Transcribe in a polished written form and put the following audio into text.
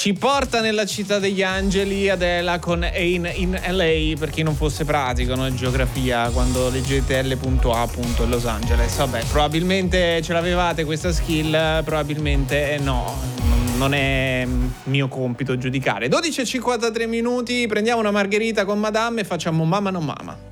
Ci porta nella città degli angeli Adele con Ain in LA, per chi non fosse pratico, no? Geografia, quando leggete L.A. Los Angeles. Vabbè, probabilmente ce l'avevate questa skill, probabilmente no, non è mio compito giudicare. 12:53 minuti, prendiamo una margherita con Madame e facciamo Mamma non Mama.